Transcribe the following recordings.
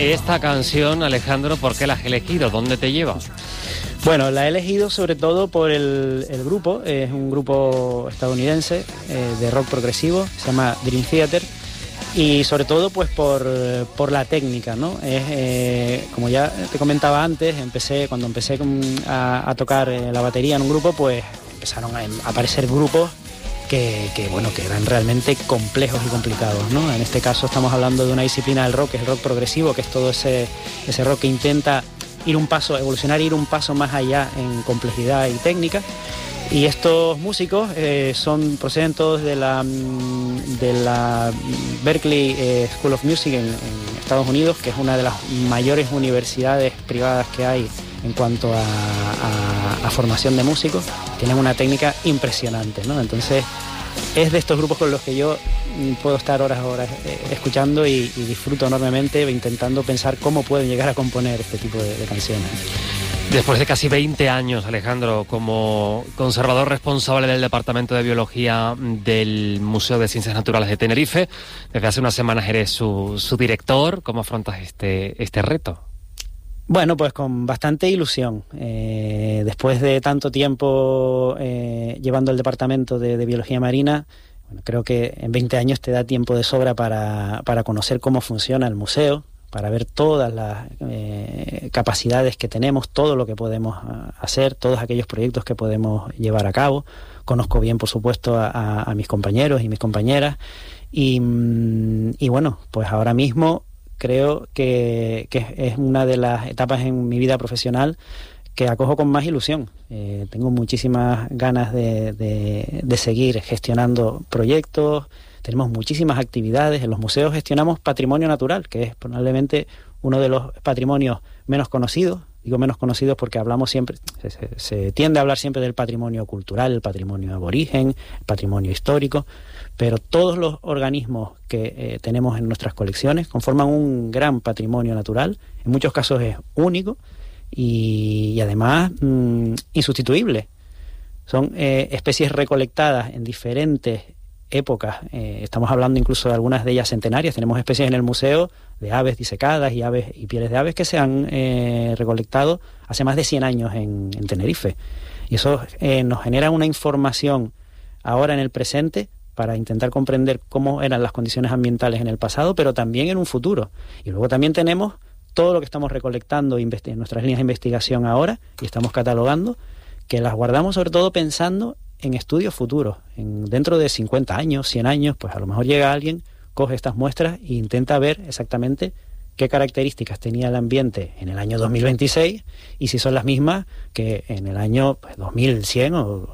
Esta canción, Alejandro, ¿por qué la has elegido? ¿Dónde te lleva? Bueno, la he elegido sobre todo por el grupo. Es un grupo estadounidense de rock progresivo, se llama Dream Theater, y sobre todo pues por la técnica, ¿no? Como ya te comentaba antes, cuando empecé a tocar la batería en un grupo, pues empezaron a aparecer grupos que eran realmente complejos y complicados, ¿no? En este caso estamos hablando de una disciplina del rock, que es el rock progresivo, que es todo ese rock que intenta evolucionar e ir un paso más allá en complejidad y técnica. Y estos músicos proceden todos de la Berklee School of Music en Estados Unidos, que es una de las mayores universidades privadas que hay en cuanto a formación de músicos. Tienen una técnica impresionante, ¿no? Entonces es de estos grupos con los que yo puedo estar horas escuchando y disfruto enormemente intentando pensar cómo pueden llegar a componer este tipo de canciones. Después de casi 20 años, Alejandro, como conservador responsable del Departamento de Biología del Museo de Ciencias Naturales de Tenerife, desde hace unas semanas eres su director. ¿Cómo afrontas este reto? Bueno, pues con bastante ilusión. Después de tanto tiempo llevando el Departamento de Biología Marina, creo que en 20 años te da tiempo de sobra para conocer cómo funciona el museo, para ver todas las capacidades que tenemos, todo lo que podemos hacer, todos aquellos proyectos que podemos llevar a cabo. Conozco bien, por supuesto, a mis compañeros y mis compañeras. Y bueno, pues ahora mismo creo que es una de las etapas en mi vida profesional que acojo con más ilusión. Tengo muchísimas ganas de seguir gestionando proyectos. Tenemos muchísimas actividades. En los museos gestionamos patrimonio natural, que es probablemente uno de los patrimonios menos conocidos. Digo menos conocidos porque hablamos siempre, se tiende a hablar siempre del patrimonio cultural, el patrimonio aborigen, el patrimonio histórico, pero todos los organismos que tenemos en nuestras colecciones conforman un gran patrimonio natural. En muchos casos es único y además insustituible. Son especies recolectadas en diferentes épocas. Estamos hablando incluso de algunas de ellas centenarias. Tenemos especies en el museo de aves disecadas y pieles de aves que se han recolectado hace más de 100 años en Tenerife. Y eso nos genera una información ahora en el presente para intentar comprender cómo eran las condiciones ambientales en el pasado, pero también en un futuro. Y luego también tenemos todo lo que estamos recolectando en nuestras líneas de investigación ahora y estamos catalogando, que las guardamos sobre todo pensando en estudios futuros. Dentro de 50 años, 100 años, pues a lo mejor llega alguien, coge estas muestras e intenta ver exactamente qué características tenía el ambiente en el año 2026 y si son las mismas que en el año 2100 o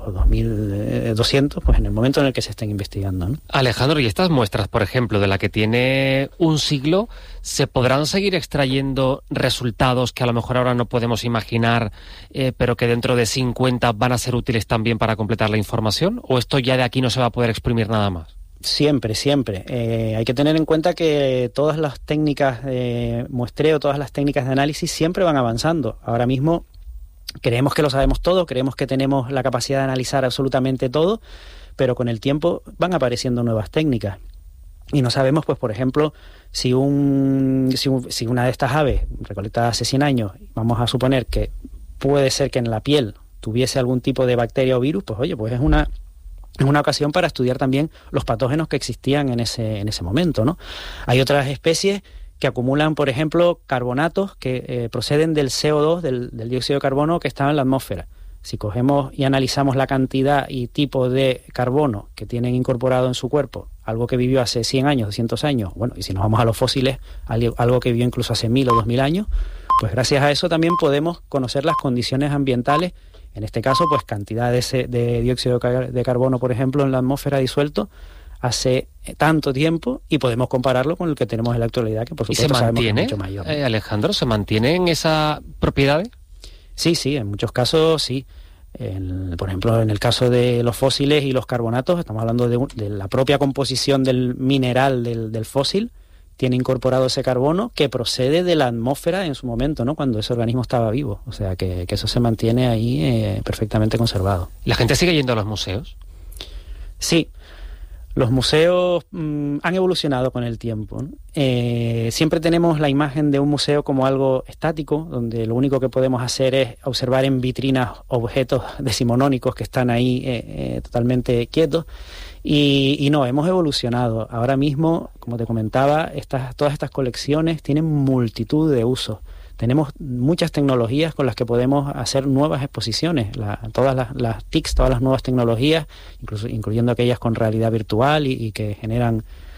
2200, pues en el momento en el que se estén investigando, ¿no? Alejandro, ¿y estas muestras, por ejemplo, de la que tiene un siglo, se podrán seguir extrayendo resultados que a lo mejor ahora no podemos imaginar, pero que dentro de 50 van a ser útiles también para completar la información? ¿O esto ya de aquí no se va a poder exprimir nada más? Siempre. Hay que tener en cuenta que todas las técnicas de muestreo, todas las técnicas de análisis siempre van avanzando. Ahora mismo creemos que lo sabemos todo, creemos que tenemos la capacidad de analizar absolutamente todo, pero con el tiempo van apareciendo nuevas técnicas. Y no sabemos, pues por ejemplo, si una de estas aves recolectada hace 100 años, vamos a suponer que puede ser que en la piel tuviese algún tipo de bacteria o virus, pues oye, pues es una ocasión para estudiar también los patógenos que existían en ese momento, ¿no? Hay otras especies que acumulan, por ejemplo, carbonatos que proceden del CO2, del dióxido de carbono que está en la atmósfera. Si cogemos y analizamos la cantidad y tipo de carbono que tienen incorporado en su cuerpo, algo que vivió hace 100 años, 200 años, bueno, y si nos vamos a los fósiles, algo que vivió incluso hace 1000 o 2000 años, pues gracias a eso también podemos conocer las condiciones ambientales. En este caso, pues cantidad de dióxido de carbono, por ejemplo, en la atmósfera disuelto hace tanto tiempo y podemos compararlo con el que tenemos en la actualidad, que por supuesto sabemos que es mucho mayor, ¿no? Alejandro, ¿se mantienen esas propiedades? Sí, en muchos casos sí. Por ejemplo, en el caso de los fósiles y los carbonatos, estamos hablando de la propia composición del mineral del fósil. Tiene incorporado ese carbono que procede de la atmósfera en su momento, ¿no? Cuando ese organismo estaba vivo. O sea, que eso se mantiene ahí perfectamente conservado. ¿La gente sigue yendo a los museos? Sí. Los museos han evolucionado con el tiempo, ¿no? Siempre tenemos la imagen de un museo como algo estático, donde lo único que podemos hacer es observar en vitrinas objetos decimonónicos que están ahí totalmente quietos. Y no, hemos evolucionado. Ahora mismo, como te comentaba, todas estas colecciones tienen multitud de usos. Tenemos muchas tecnologías con las que podemos hacer nuevas exposiciones, todas las TICs, todas las nuevas tecnologías, incluso incluyendo aquellas con realidad virtual y que generan